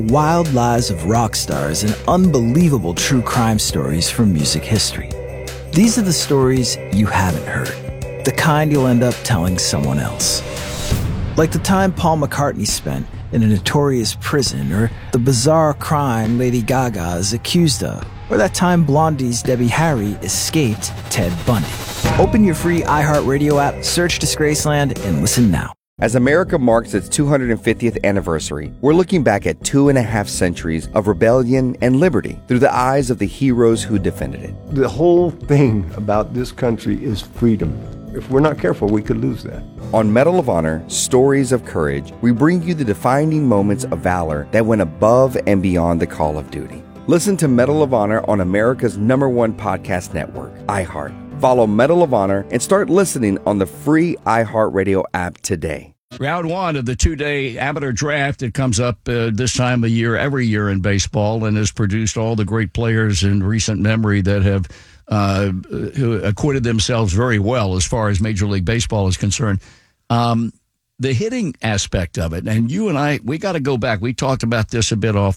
Wild lives of rock stars and unbelievable true crime stories from music history. These are the stories you haven't heard, the kind you'll end up telling someone else. Like the time Paul McCartney spent in a notorious prison, or the bizarre crime Lady Gaga is accused of, or that time Blondie's Debbie Harry escaped Ted Bundy. Open your free iHeartRadio app, search Disgraceland, and listen now. As America marks its 250th anniversary, we're looking back at 2.5 centuries of rebellion and liberty through the eyes of the heroes who defended it. The whole thing about this country is freedom. If we're not careful, we could lose that. On Medal of Honor, Stories of Courage, we bring you the defining moments of valor that went above and beyond the call of duty. Listen to Medal of Honor on America's #1 podcast network, iHeart. Follow Medal of Honor and start listening on the free iHeartRadio app today. Round one of the 2-day amateur draft that comes up this time of year, every year in baseball, and has produced all the great players in recent memory that have who acquitted themselves very well as far as Major League Baseball is concerned. The hitting aspect of it, and you and I, we got to go back. We talked about this a bit off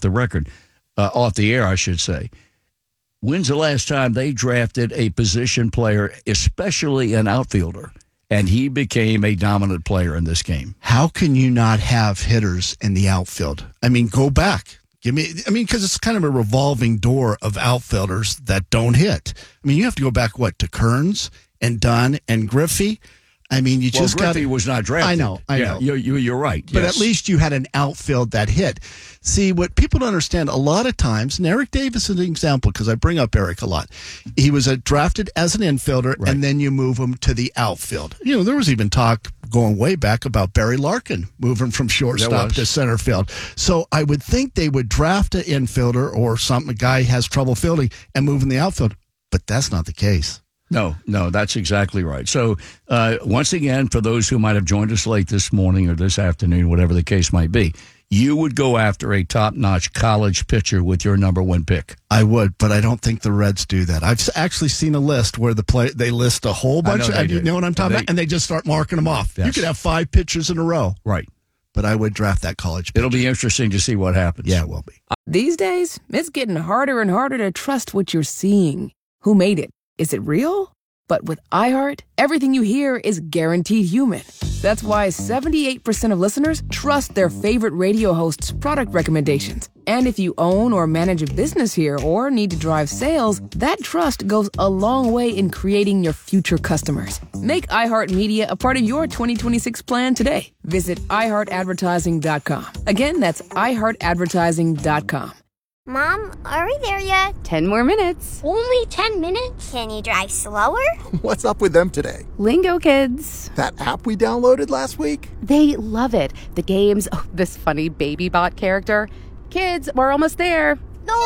the air, I should say. When's the last time they drafted a position player, especially an outfielder, and he became a dominant player in this game? How can you not have hitters in the outfield? I mean, go back. Because it's kind of a revolving door of outfielders that don't hit. I mean, you have to go back, to Kearns and Dunn and Griffey? I mean, Griffey was not drafted. I know. You're right. But yes. At least you had an outfield that hit. See, what people don't understand, a lot of times, and Eric Davis is an example because I bring up Eric a lot. He was drafted as an infielder, right, and then you move him to the outfield. There was even talk going way back about Barry Larkin moving from shortstop to center field. So I would think they would draft an infielder or a guy has trouble fielding and move in the outfield, but that's not the case. No, that's exactly right. So once again, for those who might have joined us late this morning or this afternoon, whatever the case might be, you would go after a top-notch college pitcher with your #1 pick. I would, but I don't think the Reds do that. I've actually seen a list where they list a whole bunch. You know what I'm talking about? And they just start marking them off. Yes. You could have 5 pitchers in a row. Right. But I would draft that college pitcher. It'll be interesting to see what happens. Yeah, it will be. These days, it's getting harder and harder to trust what you're seeing. Who made it? Is it real? But with iHeart, everything you hear is guaranteed human. That's why 78% of listeners trust their favorite radio hosts' product recommendations. And if you own or manage a business here or need to drive sales, that trust goes a long way in creating your future customers. Make iHeartMedia a part of your 2026 plan today. Visit iHeartAdvertising.com. Again, that's iHeartAdvertising.com. Mom, are we there yet? 10 more minutes. Only 10 minutes? Can you drive slower? What's up with them today? Lingo Kids. That app we downloaded last week? They love it. The games, this funny baby bot character. Kids, we're almost there.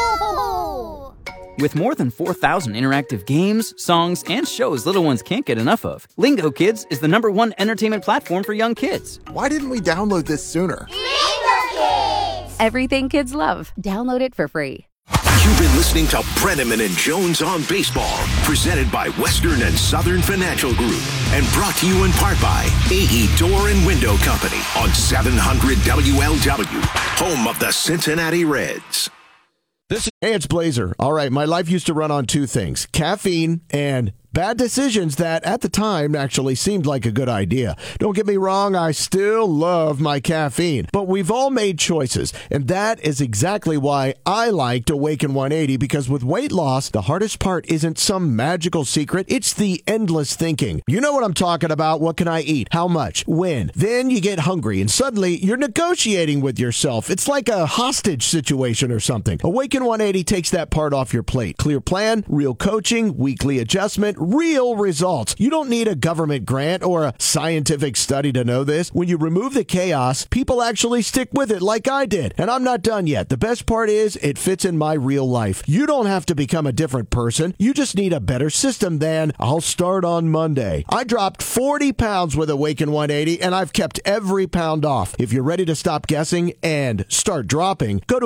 No! With more than 4,000 interactive games, songs, and shows little ones can't get enough of, Lingo Kids is the #1 entertainment platform for young kids. Why didn't we download this sooner? Lingo Kids! Everything kids love. Download it for free. You've been listening to Brenneman and Jones on Baseball, presented by Western and Southern Financial Group, and brought to you in part by AE Door and Window Company on 700 WLW, home of the Cincinnati Reds. Hey, it's Blazer. All right, my life used to run on 2 things, caffeine and bad decisions that at the time actually seemed like a good idea. Don't get me wrong, I still love my caffeine, but we've all made choices, and that is exactly why I liked Awaken 180, because with weight loss, the hardest part isn't some magical secret, it's the endless thinking. You know what I'm talking about. What can I eat? How much? When? Then you get hungry, and suddenly you're negotiating with yourself. It's like a hostage situation or something. Awaken 180 takes that part off your plate. Clear plan, real coaching, weekly adjustment, real results. You don't need a government grant or a scientific study to know this. When you remove the chaos, people actually stick with it like I did. And I'm not done yet. The best part is it fits in my real life. You don't have to become a different person. You just need a better system than I'll start on Monday. I dropped 40 pounds with Awaken 180 and I've kept every pound off. If you're ready to stop guessing and start dropping, go to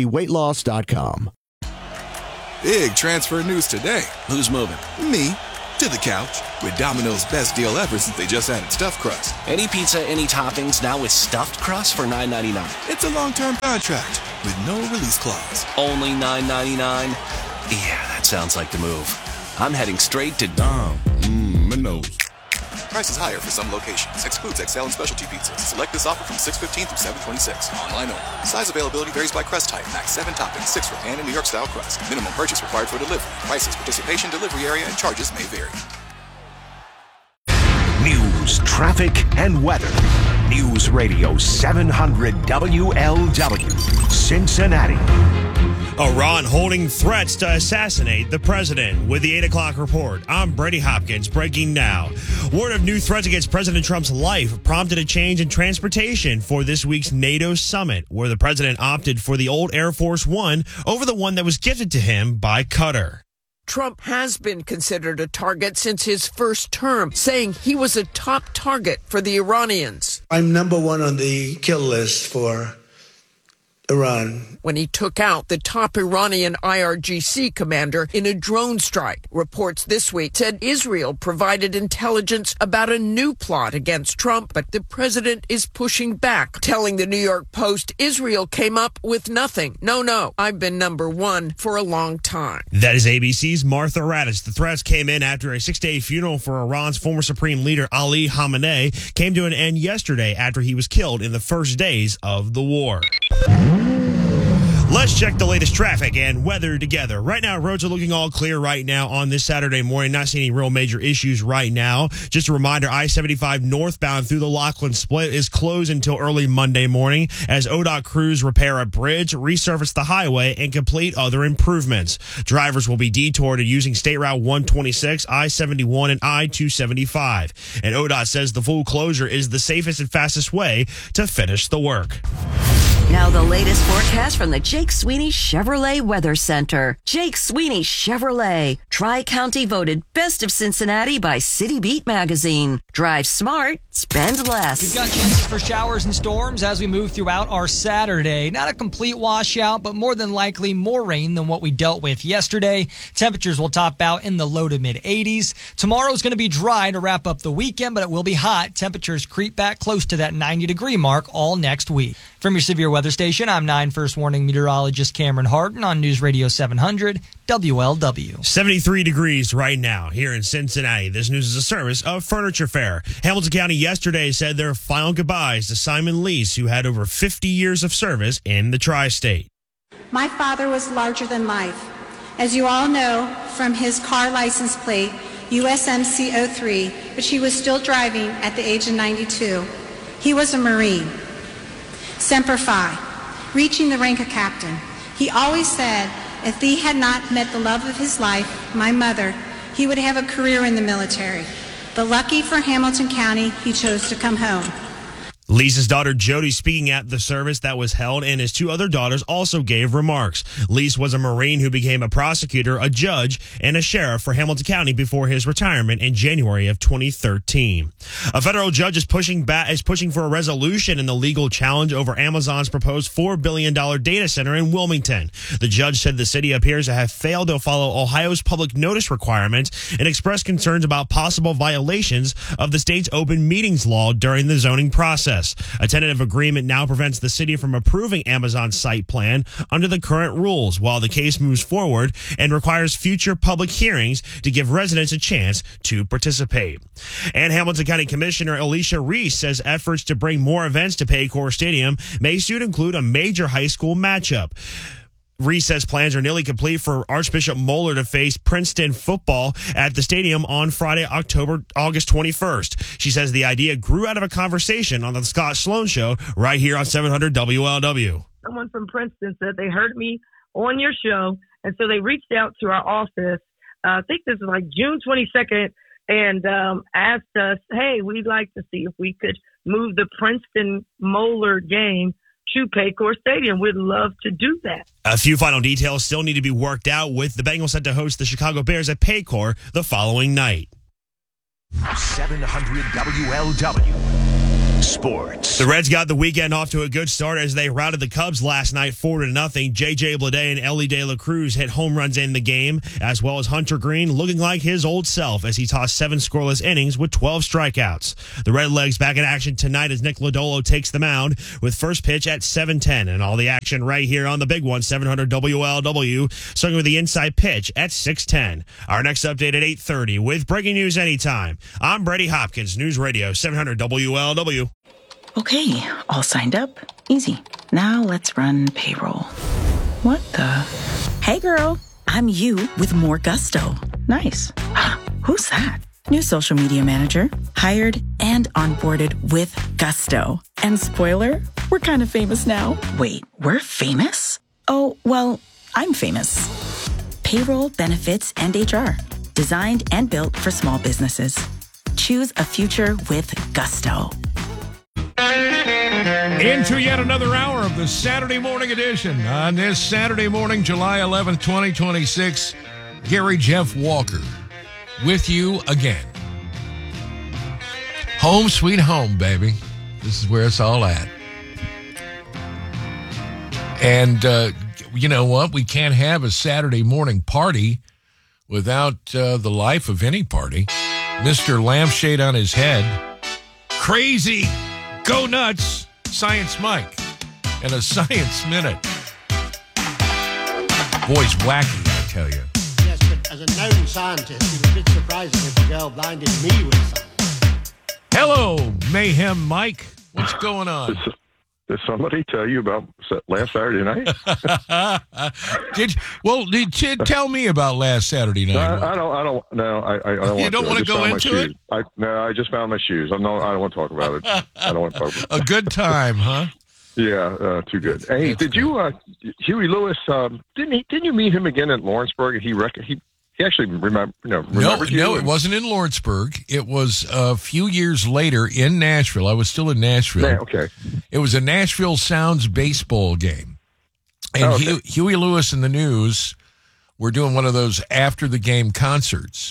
awaken180weightloss.com. Big transfer news today. Who's moving? Me. To the couch with Domino's best deal ever since they just added stuffed crust. Any pizza, any toppings, now with stuffed crust for $9.99. It's a long-term contract with no release clause. Only $9.99? Yeah, that sounds like the move. I'm heading straight to Domino's. Price is higher for some locations. Excludes XL and specialty pizzas. Select this offer from 6/15 through 7/26. Online only. Size availability varies by crust type. Max 7 toppings, 6 for pan and New York style crust. Minimum purchase required for delivery. Prices, participation, delivery area, and charges may vary. News, traffic, and weather. News Radio 700 WLW, Cincinnati. Iran holding threats to assassinate the president. With the 8 o'clock report, I'm Brady Hopkins, breaking now. Word of new threats against President Trump's life prompted a change in transportation for this week's NATO summit, where the president opted for the old Air Force One over the one that was gifted to him by Qatar. Trump has been considered a target since his first term, saying he was a top target for the Iranians. I'm number one on the kill list for Iran. When he took out the top Iranian IRGC commander in a drone strike. Reports this week said Israel provided intelligence about a new plot against Trump, but the president is pushing back, telling the New York Post Israel came up with nothing. No, I've been number one for a long time. That is ABC's Martha Raddatz. The threats came in after a 6-day funeral for Iran's former supreme leader Ali Khamenei came to an end yesterday after he was killed in the first days of the war. Let's check the latest traffic and weather together. Right now, roads are looking all clear right now on this Saturday morning. Not seeing any real major issues right now. Just a reminder, I-75 northbound through the Laughlin Split is closed until early Monday morning as ODOT crews repair a bridge, resurface the highway, and complete other improvements. Drivers will be detoured using State Route 126, I-71, and I-275. And ODOT says the full closure is the safest and fastest way to finish the work. Now the latest forecast from the Jake Sweeney Chevrolet Weather Center. Jake Sweeney Chevrolet. Tri-County voted Best of Cincinnati by City Beat magazine. Drive smart, spend less. We've got chances for showers and storms as we move throughout our Saturday. Not a complete washout, but more than likely more rain than what we dealt with yesterday. Temperatures will top out in the low to mid 80s. Tomorrow's going to be dry to wrap up the weekend, but it will be hot. Temperatures creep back close to that 90-degree mark all next week. From your severe weather station, I'm 9 First Warning meteorologist Cameron Harden on News Radio 700 WLW. 73 degrees right now here in Cincinnati. This news is a service of Furniture Fair. Hamilton County yesterday said their final goodbyes to Simon Lease, who had over 50 years of service in the tri-state. My father was larger than life. As you all know from his car license plate, USMC 03, which he was still driving at the age of 92. He was a Marine. Semper Fi, reaching the rank of captain. He always said if he had not met the love of his life, my mother, he would have a career in the military. But lucky for Hamilton County, he chose to come home. Lee's daughter Jody speaking at the service that was held, and his two other daughters also gave remarks. Lease was a Marine who became a prosecutor, a judge, and a sheriff for Hamilton County before his retirement in January of 2013. A federal judge is pushing for a resolution in the legal challenge over Amazon's proposed $4 billion data center in Wilmington. The judge said the city appears to have failed to follow Ohio's public notice requirements and expressed concerns about possible violations of the state's open meetings law during the zoning process. A tentative agreement now prevents the city from approving Amazon's site plan under the current rules while the case moves forward and requires future public hearings to give residents a chance to participate. And Hamilton County Commissioner Alicia Reese says efforts to bring more events to Paycor Stadium may soon include a major high school matchup. Reese says plans are nearly complete for Archbishop Moeller to face Princeton football at the stadium on Friday, August 21st. She says the idea grew out of a conversation on the Scott Sloan Show right here on 700 WLW. Someone from Princeton said they heard me on your show, and so they reached out to our office. I think this is like June 22nd, and asked us, hey, we'd like to see if we could move the Princeton-Moeller game to Paycor Stadium. We'd love to do that. A few final details still need to be worked out, with the Bengals set to host the Chicago Bears at Paycor the following night. 700 WLW. Sports. The Reds got the weekend off to a good start as they routed the Cubs last night 4-0. J.J. Bleday and Ellie De La Cruz hit home runs in the game, as well as Hunter Green looking like his old self as he tossed 7 scoreless innings with 12 strikeouts. The Redlegs back in action tonight as Nick Lodolo takes the mound with first pitch at 7:10. And all the action right here on the big one, 700 WLW, starting with the inside pitch at 6:10. Our next update at 8:30 with breaking news anytime. I'm Brady Hopkins, News Radio 700 WLW. Okay, all signed up. Easy. Now let's run payroll. What the? Hey girl, I'm you with more gusto. Nice. Who's that? New social media manager. Hired and onboarded with gusto. And spoiler, we're kind of famous now. Wait, we're famous? Oh, well, I'm famous. Payroll, benefits, and HR. Designed and built for small businesses. Choose a future with gusto. Into yet another hour of the Saturday morning edition. On this Saturday morning, July 11th, 2026, Gary Jeff Walker with you again. Home sweet home, baby. This is where it's all at. And you know what? We can't have a Saturday morning party without the life of any party. Mr. Lampshade on his head. Crazy. Go nuts. Science Mike, and a Science Minute. Boy's wacky, I tell you. Yes, but as a known scientist, it was a bit surprising if the girl blinded me with something. Hello, Mayhem Mike. What's going on? Did somebody tell you about last Saturday night? Tell me about last Saturday night. I don't. No, I don't. You don't want to go into it? I just found my shoes. I don't want to talk about it. I don't want to talk about it. A good time, huh? Yeah, too good. Hey, did you, Huey Lewis? Didn't you meet him again at Lawrenceburg? He actually remembered you? No, it wasn't in Lawrenceburg. It was a few years later in Nashville. I was still in Nashville. Yeah, okay. It was a Nashville Sounds baseball game. And Huey Lewis and the News were doing one of those after the game concerts.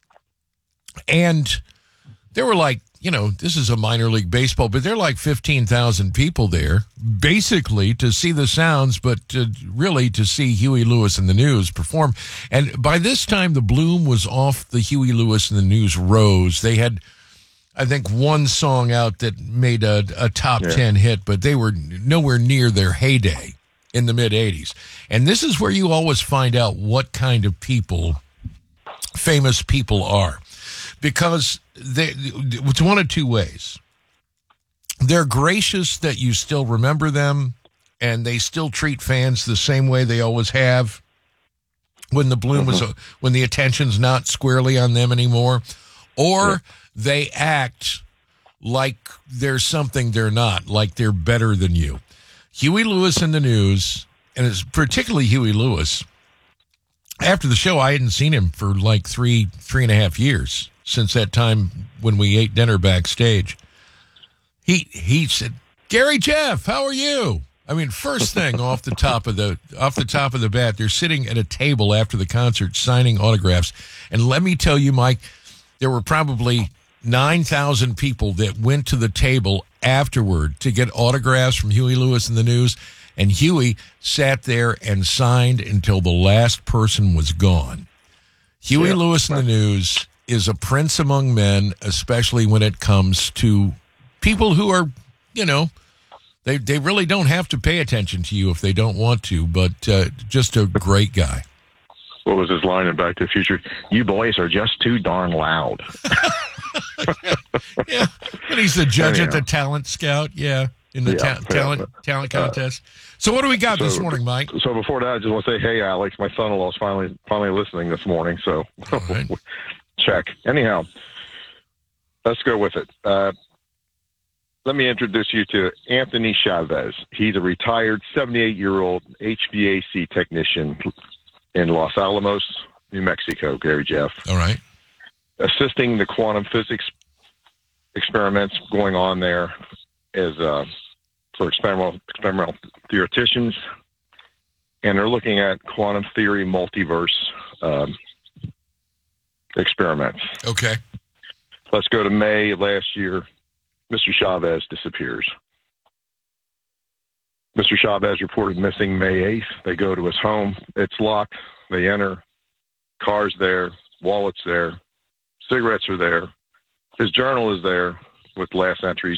And there were this is a minor league baseball, but there are like 15,000 people there, basically to see the Sounds, but really to see Huey Lewis and the News perform. And by this time, the bloom was off the Huey Lewis and the News rose. They had, I think, one song out that made a top 10 hit, but they were nowhere near their heyday in the mid-'80s. And this is where you always find out what kind of people famous people are. Because it's one of two ways. They're gracious that you still remember them, and they still treat fans the same way they always have when the bloom when the attention's not squarely on them anymore, or they act like they're something they're not, like they're better than you. Huey Lewis and the News, and it's particularly Huey Lewis. After the show, I hadn't seen him for like three and a half years. Since that time when we ate dinner backstage, he said, "Gary Jeff, how are you?" I mean, first thing off the top of the bat, they're sitting at a table after the concert signing autographs, and let me tell you, Mike, there were probably 9,000 people that went to the table afterward to get autographs from Huey Lewis and the News, and Huey sat there and signed until the last person was gone. Huey Lewis and the News is a prince among men, especially when it comes to people who are, they really don't have to pay attention to you if they don't want to, but just a great guy. What was his line in Back to the Future? You boys are just too darn loud. Yeah, and he's the judge at the Talent Scout, in the talent contest. So what do we got this morning, Mike? So before that, I just want to say, hey, Alex, my son-in-law is finally listening this morning, so... Right. Check. Anyhow, let's go with it. Let me introduce you to Anthony Chavez. He's a retired 78-year-old HVAC technician in Los Alamos, New Mexico, Gary Jeff. All right. Assisting the quantum physics experiments going on there as for experimental theoreticians, and they're looking at quantum theory multiverse experiments. Okay. Let's go to May last year Mr. Chavez disappears. Mr. Chavez reported missing May 8th. They go to his home. It's locked. They enter. Car's there. Wallet's there. Cigarettes are there. His journal is there with last entries.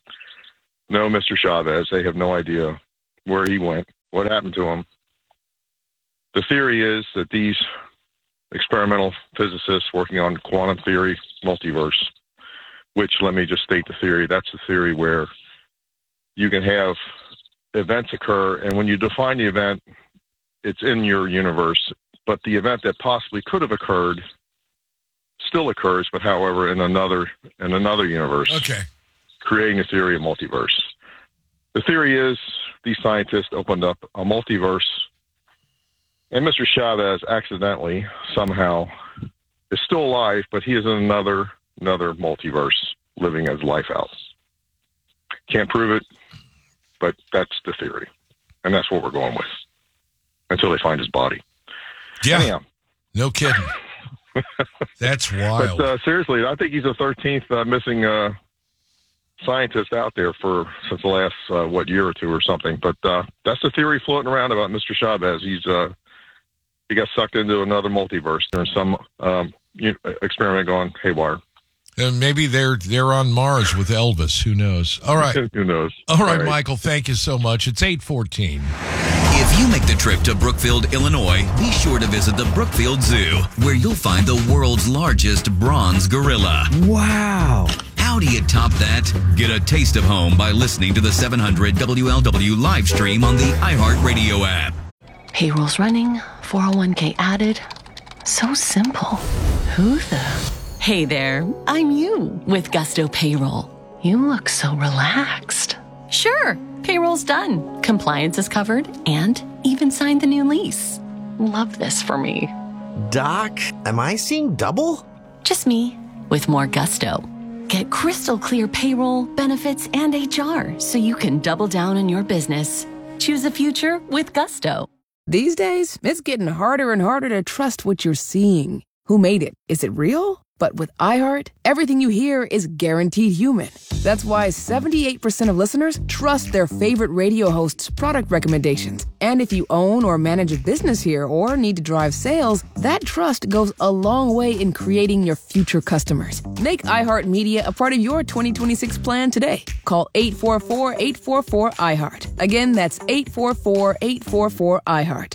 No Mr. Chavez. They have no idea where he went, what happened to him. The theory is that these experimental physicists working on quantum theory, multiverse, which, let me just state the theory, that's the theory where you can have events occur, and when you define the event, it's in your universe, but the event that possibly could have occurred still occurs, but however, in another universe. Okay. Creating a theory of multiverse. The theory is these scientists opened up a multiverse, and Mr. Chavez accidentally, somehow, is still alive, but he is in another multiverse living his life out. Can't prove it, but that's the theory. And that's what we're going with until they find his body. Yeah. Anyhow. No kidding. That's wild. But seriously, I think he's the 13th missing scientist out there since the last, year or two or something. But that's the theory floating around about Mr. Chavez. He got sucked into another multiverse. There's some experiment going haywire. And maybe they're on Mars with Elvis. Who knows? All right. Who knows? All right, Michael, thank you so much. It's 8:14. If you make the trip to Brookfield, Illinois, be sure to visit the Brookfield Zoo, where you'll find the world's largest bronze gorilla. Wow. How do you top that? Get a taste of home by listening to the 700 WLW live stream on the iHeartRadio app. Payroll's running, 401k added. So simple. Who the... Hey there, I'm you with Gusto Payroll. You look so relaxed. Sure, payroll's done. Compliance is covered and even signed the new lease. Love this for me. Doc, am I seeing double? Just me with more Gusto. Get crystal clear payroll, benefits, and HR so you can double down on your business. Choose a future with Gusto. These days, it's getting harder and harder to trust what you're seeing. Who made it? Is it real? But with iHeart, everything you hear is guaranteed human. That's why 78% of listeners trust their favorite radio host's product recommendations. And if you own or manage a business here or need to drive sales, that trust goes a long way in creating your future customers. Make iHeartMedia a part of your 2026 plan today. Call 844-844-iHeart. Again, that's 844-844-iHeart.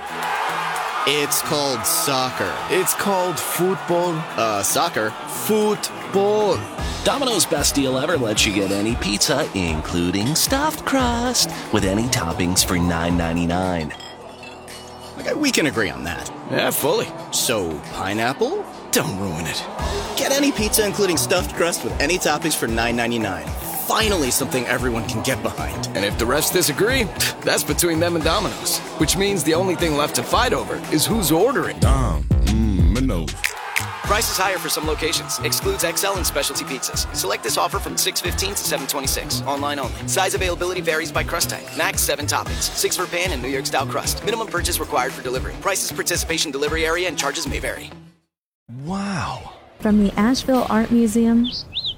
It's called soccer. It's called football. Soccer. Football. Domino's Best Deal Ever lets you get any pizza, including stuffed crust, with any toppings for $9.99. Okay, we can agree on that. Yeah, fully. So, pineapple? Don't ruin it. Get any pizza, including stuffed crust, with any toppings for $9.99. Finally something everyone can get behind. And if the rest disagree, that's between them and Domino's. Which means the only thing left to fight over is who's ordering. Domino's. Price is higher for some locations. Excludes XL and specialty pizzas. Select this offer from 6/15 to 7/26. Online only. Size availability varies by crust type. Max 7 toppings. 6 for pan and New York style crust. Minimum purchase required for delivery. Prices, participation, delivery area, and charges may vary. Wow. From the Asheville Art Museum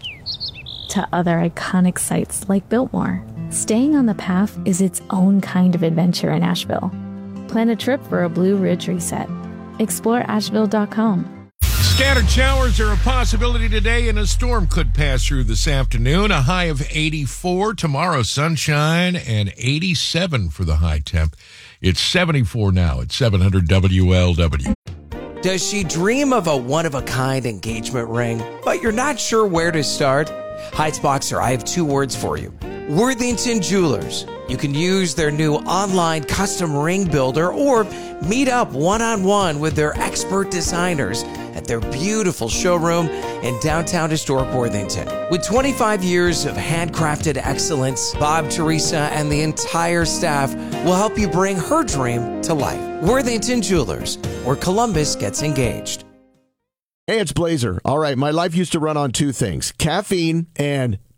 to other iconic sites like Biltmore, staying on the path is its own kind of adventure in Asheville. Plan a trip for a Blue Ridge reset. Explore Asheville.com. Scattered showers are a possibility today, and a storm could pass through this afternoon. A high of 84. Tomorrow, sunshine and 87 for the high temp. It's 74 now at 700 WLW. Does she dream of a one-of-a-kind engagement ring, but you're not sure where to start? Heights Boxer, I have 2 words for you. Worthington Jewelers. You can use their new online custom ring builder or meet up one-on-one with their expert designers at their beautiful showroom in downtown historic Worthington. With 25 years of handcrafted excellence, Bob, Teresa, and the entire staff will help you bring her dream to life. Worthington Jewelers, where Columbus gets engaged. Hey, it's Blazer. All right, my life used to run on 2 things, caffeine and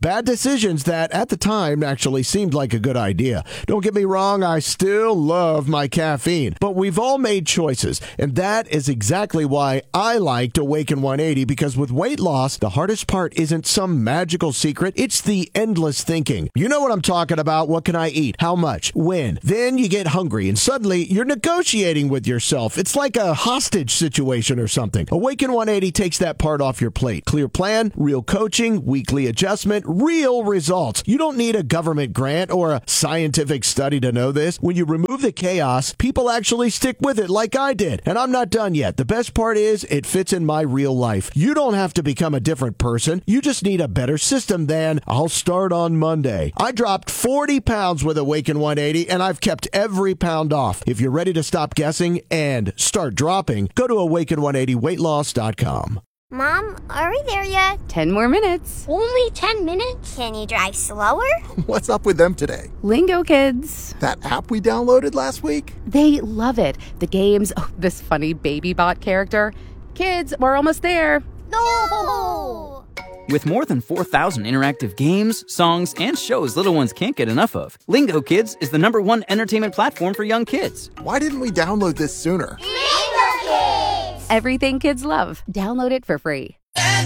bad decisions that at the time actually seemed like a good idea. Don't get me wrong, I still love my caffeine, but we've all made choices, and that is exactly why I liked Awaken 180, because with weight loss, the hardest part isn't some magical secret, it's the endless thinking. You know what I'm talking about. What can I eat? How much? When? Then you get hungry, and suddenly you're negotiating with yourself. It's like a hostage situation or something. Awaken 180 takes that part off your plate. Clear plan, real coaching, weekly adjustment, real results. You don't need a government grant or a scientific study to know this. When you remove the chaos, people actually stick with it like I did. And I'm not done yet. The best part is it fits in my real life. You don't have to become a different person. You just need a better system than I'll start on Monday. I dropped 40 pounds with Awaken 180, and I've kept every pound off. If you're ready to stop guessing and start dropping, go to awaken180weightloss.com. Mom, are we there yet? 10 more minutes. Only 10 minutes? Can you drive slower? What's up with them today? Lingo Kids. That app we downloaded last week? They love it. The games, this funny baby bot character. Kids, we're almost there. No! With more than 4,000 interactive games, songs, and shows little ones can't get enough of, Lingo Kids is the #1 entertainment platform for young kids. Why didn't we download this sooner? Lingo Kids! Everything kids love. Download it for free.